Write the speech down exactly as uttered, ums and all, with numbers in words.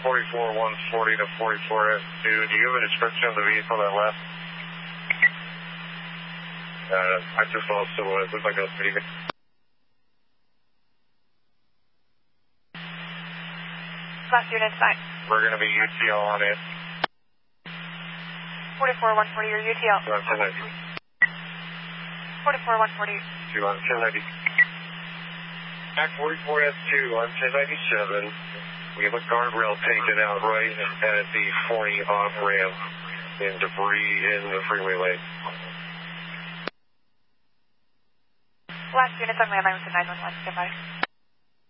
forty-four one forty to forty-four S two. Do you have a description of the vehicle that left? Uh, I just also uh, looked like I was leaving. Last unit sign. We're going to be U T L on it. forty-four one forty or U T L. On ten ninety. forty-four one forty. Two on ten ninety. Back forty-four S two on ten ninety-seven. We have a guardrail taken out right at the forty off ramp and debris in the freeway lane. Last units on landline with the nine one one. Goodbye.